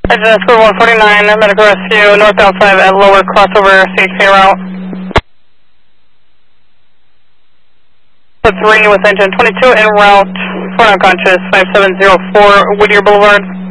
Engine Square 149, medical rescue, northbound 5 at lower crossover, CXA route. That's ringing with engine 22 en route for unconscious 5704 Whittier Boulevard.